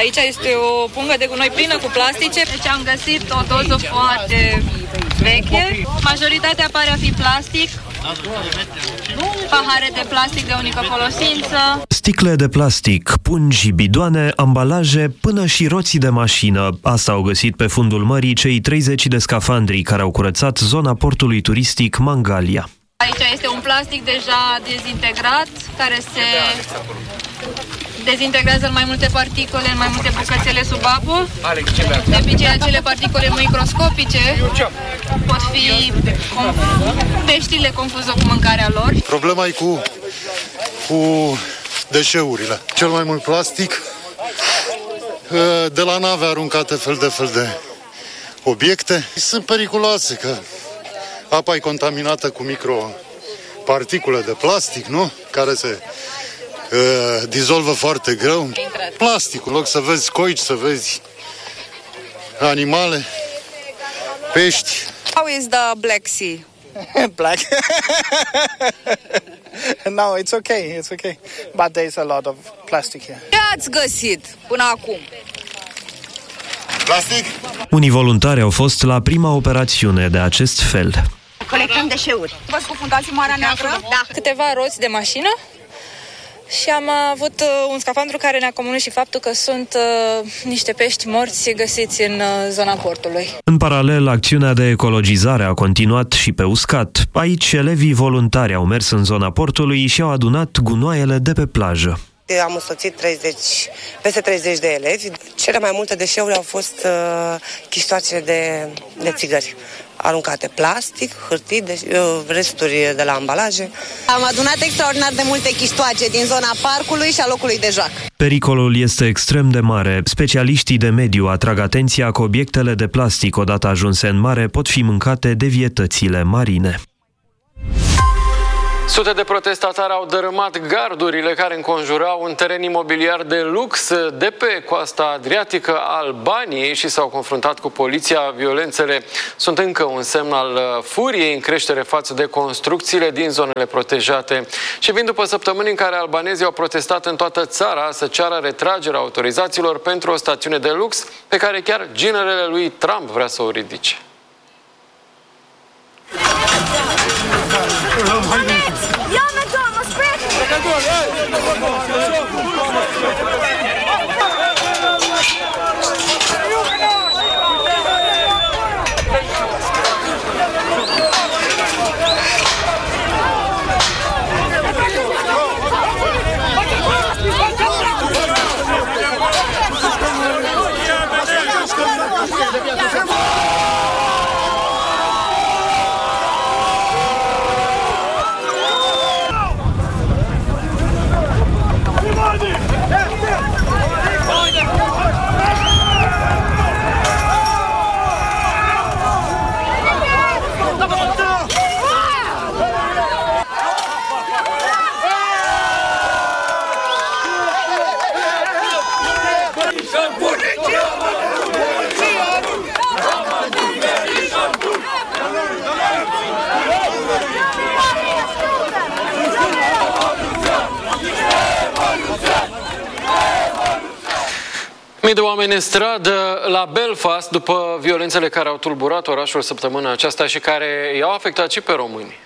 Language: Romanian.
Aici este o pungă de gunoi plină cu plastice. Deci am găsit o doză foarte veche. Majoritatea pare a fi plastic. Pahare de plastic de unică folosință. Sticle de plastic, pungi, bidoane, ambalaje, până și roții de mașină. Asta au găsit pe fundul mării cei 30 de scafandri care au curățat zona portului turistic Mangalia. Aici este un plastic deja dezintegrat, care se dezintegrează în mai multe particule, în mai multe bucățele sub apă. De obicei, acele particule microscopice pot fi peștile confuză cu mâncarea lor. Problema e cu deșeurile. Cel mai mult plastic, de la nave aruncate fel de obiecte. Sunt periculoase, că apa e contaminată cu microparticule de plastic, nu? Care se dizolvă foarte greu. Plasticul, în loc să vezi coici, să vezi animale, pești. How is the Black Sea? Black? No, it's okay. But there's a lot of plastic here. Ce ați găsit până acum? Plastic? Unii voluntari au fost la prima operațiune de acest fel. Colectăm deșeuri. Vă scufundați în Marea Neagră? Da. Câteva roți de mașină și am avut un scafandru care ne-a comunicat și faptul că sunt niște pești morți găsiți în zona portului. În paralel, acțiunea de ecologizare a continuat și pe uscat. Aici, elevii voluntari au mers în zona portului și au adunat gunoaiele de pe plajă. Am însoțit peste 30 de elevi. Cele mai multe deșeuri au fost chistoacele de țigări aruncate, plastic, hârtii, resturi de la ambalaje. Am adunat extraordinar de multe chistoace din zona parcului și a locului de joacă. Pericolul este extrem de mare. Specialiștii de mediu atrag atenția că obiectele de plastic, odată ajunse în mare, pot fi mâncate de vietățile marine. Sute de protestatari au dărâmat gardurile care înconjurau un teren imobiliar de lux de pe coasta adriatică a Albaniei și s-au confruntat cu poliția. Violențele sunt încă un semn al furiei în creștere față de construcțiile din zonele protejate. Și vin după săptămâni în care albanezii au protestat în toată țara să ceară retragerea autorizațiilor pentru o stațiune de lux pe care chiar ginerele lui Trump vrea să o ridice. Mii de oameni în stradă la Belfast după violențele care au tulburat orașul săptămâna aceasta și care i-au afectat și pe români.